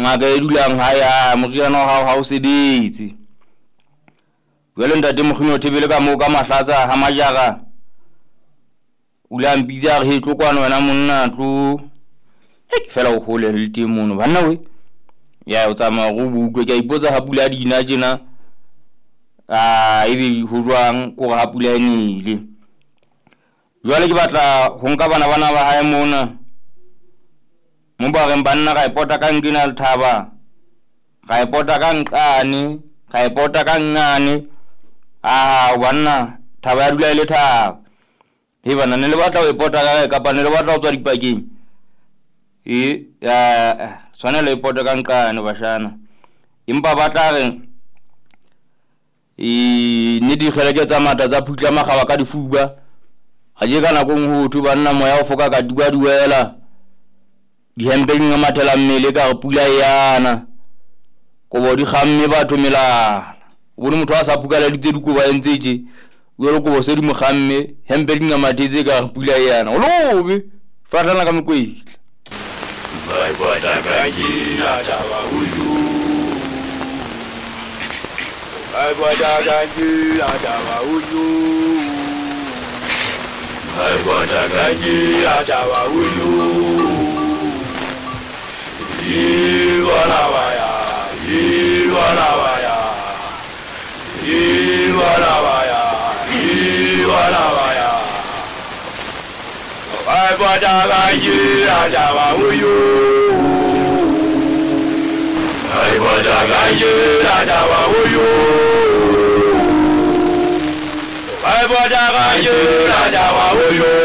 ngaka e dulang haya moriana ha o sebetse jwale ntate Mokgini o thebele ka moo ka mahlatsa ha majara o la mpitsa re tlo kwana wena monna tlo ke fela o hole le teng mono banna we ya o tsamaya go butlwe ke ipotsa ha pula dina tjena ebe ho jwang ko ha pula enile jwale ke batla ho nka bana ba hae mona mo ba re banna ga ipota ka ngina lethaba ga ipota ka nqane ga ipota ka ngane banna thaba ya dula ile thaba he bana ne le batla ho ipota ka ne le batla ho tswa dipakeng swana le ipota ka nqane bashana impa batla re ne di kgeleke tsa mata tsa phutla magaba ka difuba ga je kana go ngotho banna moya o foka ka duela di hembeng nga mathela mmele ka go pula yana go bo di gamme batho melala bone motho a sa pukala ditse di koba entseje go go se di mogamme hembeng nga mathetse ka go pula yana o lobe fatlana ka mekwetla bye bye daganji la tawa uyu bye bye daganji la tawa uyu bye bye daganji la tawa uyu Iwanawaya, Iwanawaya, Iwanawaya, Iwanawaya. Bye bye daganji ajawa uyu. Bye bye daganji ajawa uyu. Bye bye daganji ajawa uyu.